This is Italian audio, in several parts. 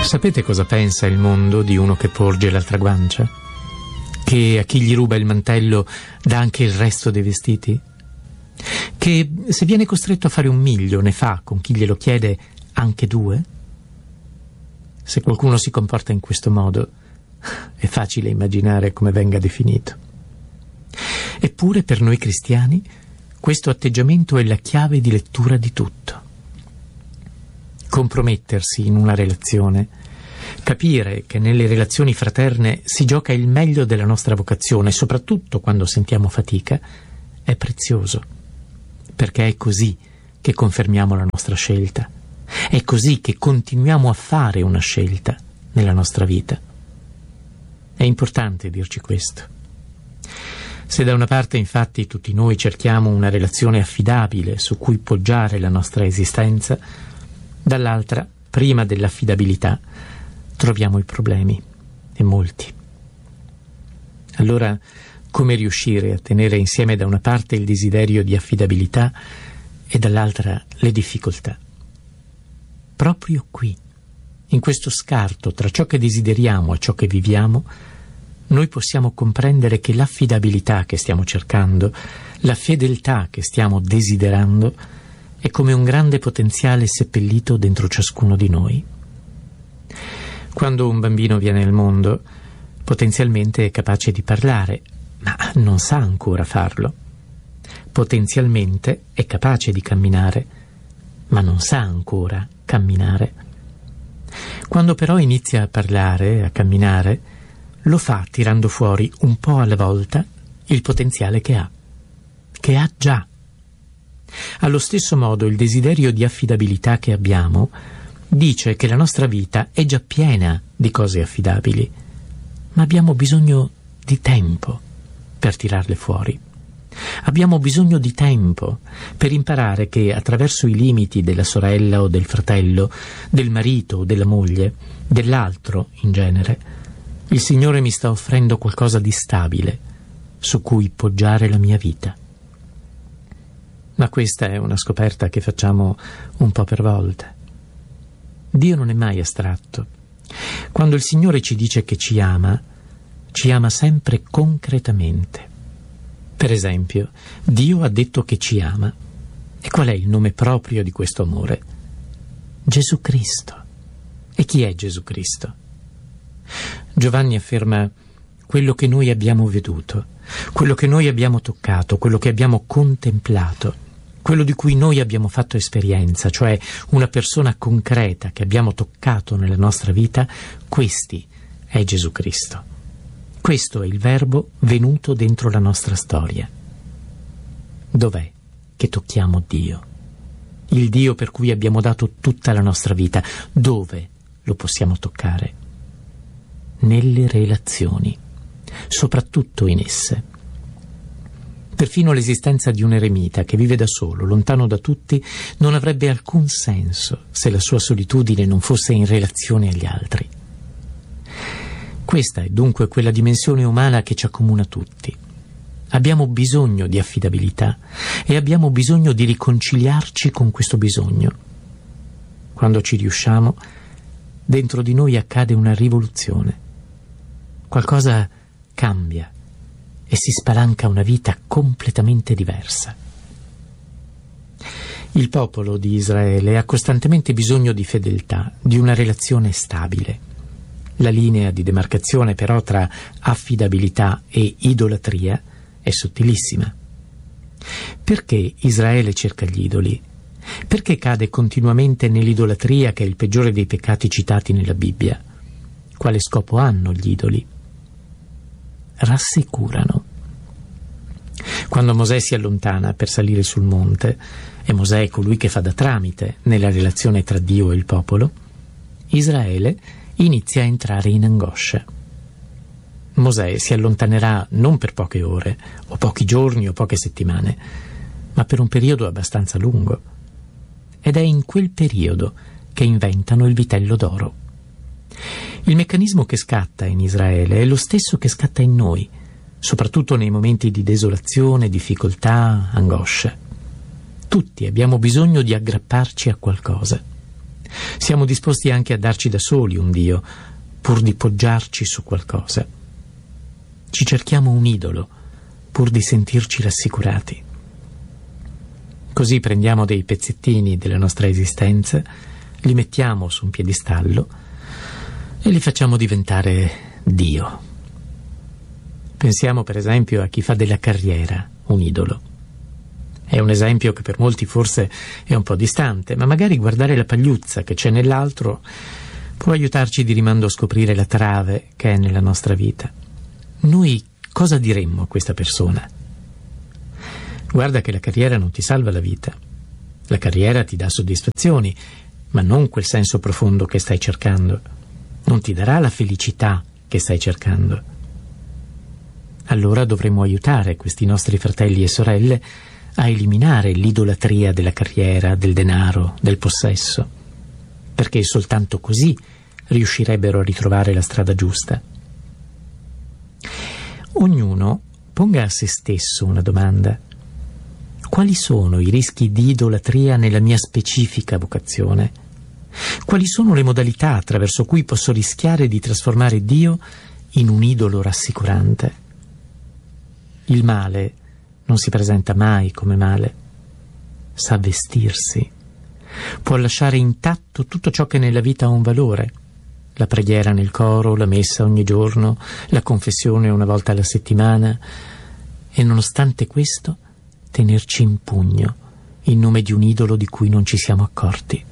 Sapete cosa pensa il mondo di uno che porge l'altra guancia? Che a chi gli ruba il mantello dà anche il resto dei vestiti? Che se viene costretto a fare 1 miglio ne fa, con chi glielo chiede, anche 2? Se qualcuno si comporta in questo modo, è facile immaginare come venga definito. Eppure per noi cristiani questo atteggiamento è la chiave di lettura di tutto. Compromettersi in una relazione, capire che nelle relazioni fraterne si gioca il meglio della nostra vocazione, soprattutto quando sentiamo fatica, è prezioso, perché è così che confermiamo la nostra scelta, è così che continuiamo a fare una scelta nella nostra vita. È importante dirci questo. Se da una parte infatti tutti noi cerchiamo una relazione affidabile su cui poggiare la nostra esistenza, dall'altra, prima dell'affidabilità, troviamo i problemi, e molti. Allora, come riuscire a tenere insieme da una parte il desiderio di affidabilità e dall'altra le difficoltà? Proprio qui, in questo scarto tra ciò che desideriamo e ciò che viviamo, noi possiamo comprendere che l'affidabilità che stiamo cercando, la fedeltà che stiamo desiderando, è come un grande potenziale seppellito dentro ciascuno di noi. Quando un bambino viene al mondo, potenzialmente è capace di parlare, ma non sa ancora farlo. Potenzialmente è capace di camminare, ma non sa ancora camminare. Quando però inizia a parlare, a camminare, lo fa tirando fuori un po' alla volta il potenziale che ha già. Allo stesso modo il desiderio di affidabilità che abbiamo dice che la nostra vita è già piena di cose affidabili, ma abbiamo bisogno di tempo per tirarle fuori. Abbiamo bisogno di tempo per imparare che attraverso i limiti della sorella o del fratello, del marito o della moglie, dell'altro in genere, il Signore mi sta offrendo qualcosa di stabile su cui poggiare la mia vita. Ma questa è una scoperta che facciamo un po' per volta. Dio non è mai astratto. Quando il Signore ci dice che ci ama sempre concretamente. Per esempio, Dio ha detto che ci ama. E qual è il nome proprio di questo amore? Gesù Cristo. E chi è Gesù Cristo? Giovanni afferma: quello che noi abbiamo veduto, quello che noi abbiamo toccato, quello che abbiamo contemplato, quello di cui noi abbiamo fatto esperienza, cioè una persona concreta che abbiamo toccato nella nostra vita, questi è Gesù Cristo. Questo è il Verbo venuto dentro la nostra storia. Dov'è che tocchiamo Dio? Il Dio per cui abbiamo dato tutta la nostra vita. Dove lo possiamo toccare? Nelle relazioni, soprattutto in esse. Perfino l'esistenza di un eremita che vive da solo, lontano da tutti, non avrebbe alcun senso se la sua solitudine non fosse in relazione agli altri. Questa è dunque quella dimensione umana che ci accomuna tutti. Abbiamo bisogno di affidabilità e abbiamo bisogno di riconciliarci con questo bisogno. Quando ci riusciamo, dentro di noi accade una rivoluzione. Qualcosa cambia e si spalanca una vita completamente diversa. Il popolo di Israele ha costantemente bisogno di fedeltà, di una relazione stabile. La linea di demarcazione però tra affidabilità e idolatria è sottilissima. Perché Israele cerca gli idoli? Perché cade continuamente nell'idolatria, che è il peggiore dei peccati citati nella Bibbia? Quale scopo hanno gli idoli? Rassicurano. Quando Mosè si allontana per salire sul monte, e Mosè è colui che fa da tramite nella relazione tra Dio e il popolo, Israele inizia a entrare in angoscia. Mosè si allontanerà non per poche ore, o pochi giorni, o poche settimane, ma per un periodo abbastanza lungo. Ed è in quel periodo che inventano il vitello d'oro. Il meccanismo che scatta in Israele è lo stesso che scatta in noi, soprattutto nei momenti di desolazione, difficoltà, angoscia. Tutti abbiamo bisogno di aggrapparci a qualcosa. Siamo disposti anche a darci da soli un Dio, pur di poggiarci su qualcosa. Ci cerchiamo un idolo, pur di sentirci rassicurati. Così prendiamo dei pezzettini della nostra esistenza, li mettiamo su un piedistallo e li facciamo diventare Dio. Pensiamo per esempio a chi fa della carriera un idolo. È un esempio che per molti forse è un po' distante, ma magari guardare la pagliuzza che c'è nell'altro può aiutarci di rimando a scoprire la trave che è nella nostra vita. Noi cosa diremmo a questa persona? Guarda che la carriera non ti salva la vita. La carriera ti dà soddisfazioni, ma non quel senso profondo che stai cercando. Non ti darà la felicità che stai cercando. Allora dovremmo aiutare questi nostri fratelli e sorelle a eliminare l'idolatria della carriera, del denaro, del possesso, perché soltanto così riuscirebbero a ritrovare la strada giusta. Ognuno ponga a se stesso una domanda: quali sono i rischi di idolatria nella mia specifica vocazione? Quali sono le modalità attraverso cui posso rischiare di trasformare Dio in un idolo rassicurante? Il male non si presenta mai come male. Sa vestirsi. Può lasciare intatto tutto ciò che nella vita ha un valore. La preghiera nel coro, la messa ogni giorno, la confessione una volta alla settimana. E nonostante questo, tenerci in pugno in nome di un idolo di cui non ci siamo accorti.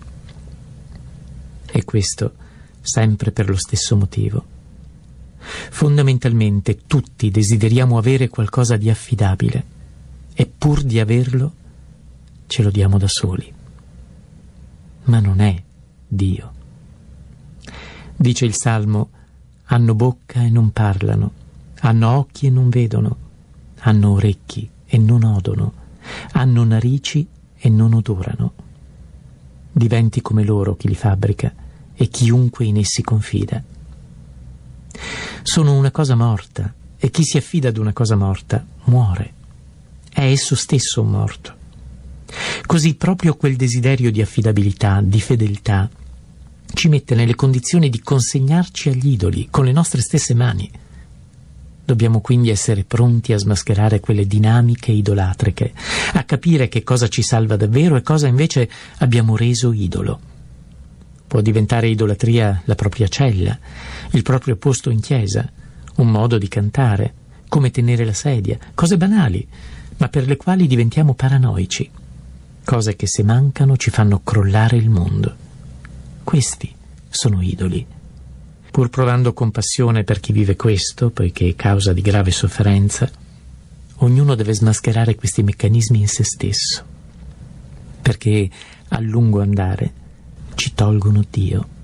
E questo sempre per lo stesso motivo. Fondamentalmente tutti desideriamo avere qualcosa di affidabile e pur di averlo ce lo diamo da soli. Ma non è Dio. Dice il Salmo: hanno bocca e non parlano, hanno occhi e non vedono, hanno orecchi e non odono, hanno narici e non odorano. Diventi come loro chi li fabbrica e chiunque in essi confida. Sono una cosa morta e chi si affida ad una cosa morta muore. È esso stesso un morto. Così proprio quel desiderio di affidabilità, di fedeltà, ci mette nelle condizioni di consegnarci agli idoli con le nostre stesse mani. Dobbiamo quindi essere pronti a smascherare quelle dinamiche idolatriche, a capire che cosa ci salva davvero e cosa invece abbiamo reso idolo. Può diventare idolatria la propria cella, il proprio posto in chiesa, un modo di cantare, come tenere la sedia, cose banali, ma per le quali diventiamo paranoici, cose che se mancano ci fanno crollare il mondo. Questi sono idoli. Pur provando compassione per chi vive questo, poiché è causa di grave sofferenza, ognuno deve smascherare questi meccanismi in se stesso, perché a lungo andare ci tolgono Dio.